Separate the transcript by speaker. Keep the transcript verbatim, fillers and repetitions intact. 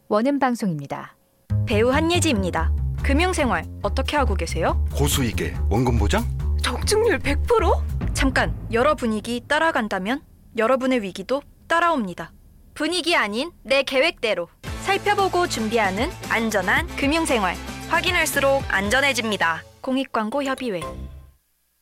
Speaker 1: 원음 방송입니다.
Speaker 2: 배우 한예지입니다. 금융생활 어떻게 하고 계세요?
Speaker 3: 고수익에 원금 보장?
Speaker 2: 적중률 백 퍼센트? 잠깐, 여러 분위기 따라간다면 여러분의 위기도 따라옵니다. 분위기 아닌 내 계획대로 살펴보고 준비하는 안전한 금융생활. 확인할수록 안전해집니다. 공익광고협의회.